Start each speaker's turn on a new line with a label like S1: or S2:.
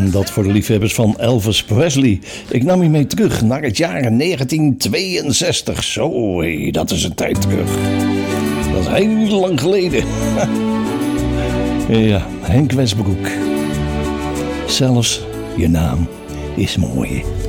S1: Dat voor de liefhebbers van Elvis Presley. Ik nam je mee terug naar het jaar 1962. Zo, dat is een tijd terug. Dat is heel lang geleden. Ja, Henk Westbroek. Zelfs je naam is mooi.